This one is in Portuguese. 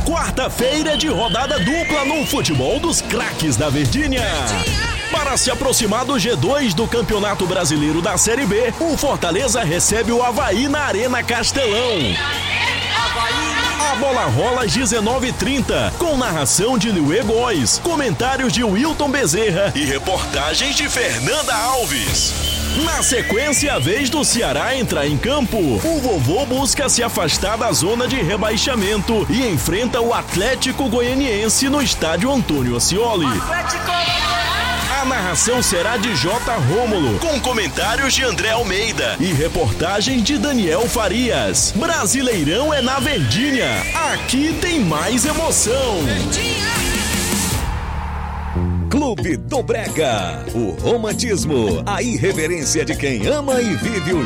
Quarta-feira de rodada dupla no futebol dos craques da Verdinha. Para se aproximar do G2 do Campeonato Brasileiro da Série B, o Fortaleza recebe o Avaí na Arena Castelão. A bola rola às 19h30, com narração de Liuê Góes, comentários de Wilton Bezerra e reportagens de Fernanda Alves. Na sequência, a vez do Ceará entrar em campo. O Vovô busca se afastar da zona de rebaixamento e enfrenta o Atlético Goianiense no estádio Antônio Ascioli. A narração será de J. Rômulo, com comentários de André Almeida e reportagens de Daniel Farias. Brasileirão é na Verdinha. Aqui tem mais emoção. Clube do Brega. O romantismo, a irreverência de quem ama e vive o